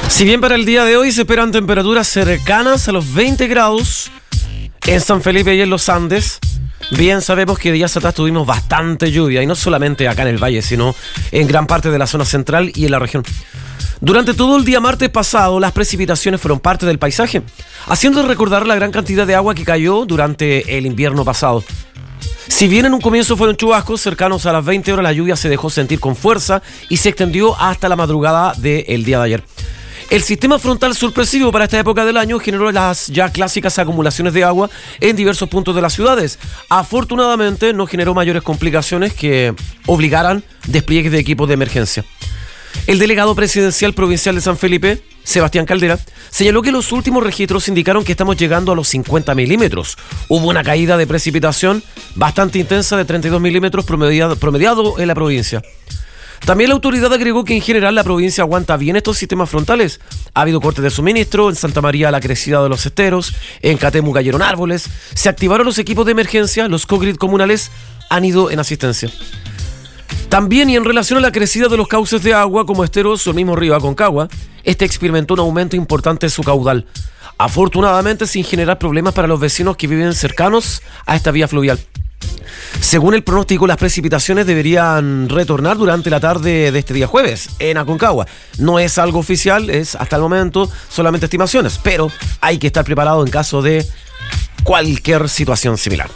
Si bien para el día de hoy se esperan temperaturas cercanas a los 20 grados en San Felipe y en los Andes, bien sabemos que días atrás tuvimos bastante lluvia, y no solamente acá en el valle, sino en gran parte de la zona central y en la región. Durante todo el día martes pasado, las precipitaciones fueron parte del paisaje, haciendo recordar la gran cantidad de agua que cayó durante el invierno pasado. Si bien en un comienzo fueron chubascos, cercanos a las 20 horas la lluvia se dejó sentir con fuerza y se extendió hasta la madrugada del día de ayer. El sistema frontal sorpresivo para esta época del año generó las ya clásicas acumulaciones de agua en diversos puntos de las ciudades. Afortunadamente no generó mayores complicaciones que obligaran despliegues de equipos de emergencia. El delegado presidencial provincial de San Felipe, Sebastián Caldera, señaló que los últimos registros indicaron que estamos llegando a los 50 milímetros. Hubo una caída de precipitación bastante intensa de 32 milímetros promediado en la provincia. También la autoridad agregó que en general la provincia aguanta bien estos sistemas frontales. Ha habido cortes de suministro, en Santa María la crecida de los esteros, en Catemu cayeron árboles, se activaron los equipos de emergencia, los co-grid comunales han ido en asistencia. También, y en relación a la crecida de los cauces de agua como esteros o el mismo río Aconcagua, este experimentó un aumento importante de su caudal, afortunadamente sin generar problemas para los vecinos que viven cercanos a esta vía fluvial. Según el pronóstico, las precipitaciones deberían retornar durante la tarde de este día jueves en Aconcagua. No es algo oficial, es hasta el momento solamente estimaciones, pero hay que estar preparado en caso de cualquier situación similar.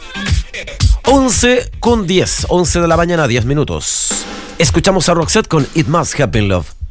11:10, 11 de la mañana, 10 minutos. Escuchamos a Roxette con It Must Have Been Love.